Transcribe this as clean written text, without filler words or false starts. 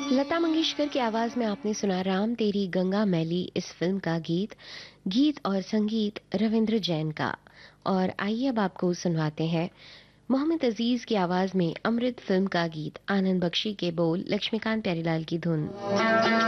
लता मंगेशकर की आवाज में आपने सुना राम तेरी गंगा मैली इस फिल्म का गीत। गीत और संगीत रविंद्र जैन का। और आइए अब आपको सुनवाते हैं मोहम्मद अजीज की आवाज में अमृत फिल्म का गीत, आनंद बख्शी के बोल, लक्ष्मीकांत प्यारीलाल की धुन।